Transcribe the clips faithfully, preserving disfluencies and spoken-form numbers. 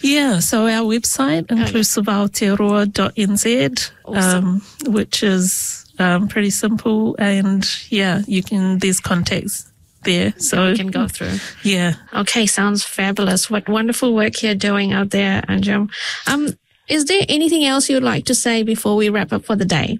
Yeah, so our website, inclusive Aotearoa dot n z, Awesome. um, which is um, pretty simple. And yeah, you can, there's contacts there. So you can go through. Yeah. Okay, sounds fabulous. What wonderful work you're doing out there, Anjum. Um, is there anything else you'd like to say before we wrap up for the day?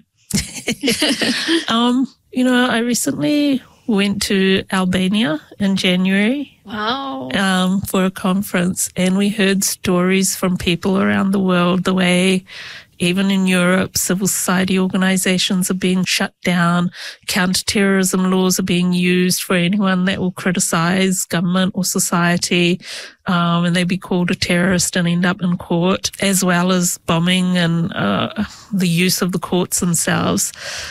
um, you know, I recently went to Albania in January. Wow. Um, for a conference, and we heard stories from people around the world, the way even in Europe, civil society organizations are being shut down, counterterrorism laws are being used for anyone that will criticize government or society, um, and they'd be called a terrorist and end up in court, as well as bombing and uh, the use of the courts themselves.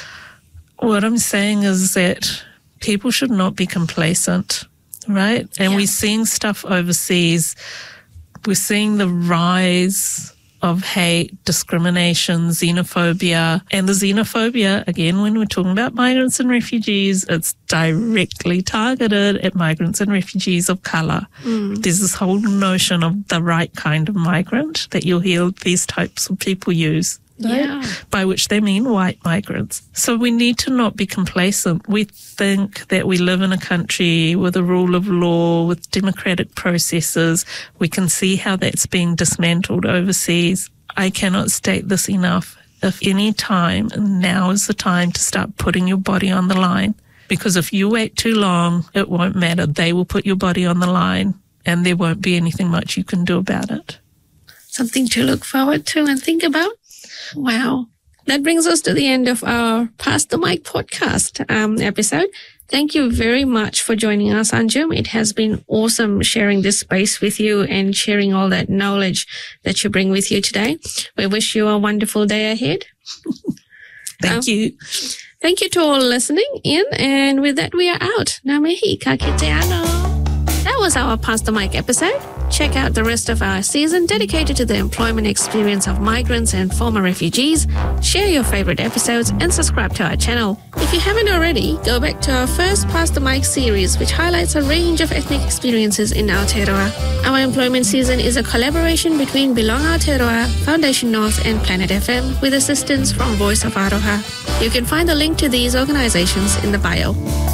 What I'm saying is that people should not be complacent, right? And Yeah. we're seeing stuff overseas. We're seeing the rise of hate, discrimination, xenophobia. And the xenophobia, again, when we're talking about migrants and refugees, it's directly targeted at migrants and refugees of colour. Mm. There's this whole notion of the right kind of migrant that you'll hear these types of people use. Right? Yeah. By which they mean white migrants. So we need to not be complacent. We think that we live in a country with a rule of law, with democratic processes. We can see how that's being dismantled overseas. I cannot state this enough. If any time, now is the time to start putting your body on the line. Because if you wait too long, it won't matter. They will put your body on the line and there won't be anything much you can do about it. Something to look forward to and think about. Wow. That brings us to the end of our Pass the Mic podcast um, episode. Thank you very much for joining us, Anjum. It has been awesome sharing this space with you and sharing all that knowledge that you bring with you today. We wish you a wonderful day ahead. Thank um, you. Thank you to all listening in. And with that, we are out. Ngā mihi, ka kite anō. That was our Pass the Mic episode. Check out the rest of our season dedicated to the employment experience of migrants and former refugees. Share your favorite episodes and subscribe to our channel. If you haven't already, go back to our first Pass the Mic series, which highlights a range of ethnic experiences in Aotearoa. Our employment season is a collaboration between Belong Aotearoa, Foundation North and Planet F M with assistance from Voice of Aroha. You can find the link to these organizations in the bio.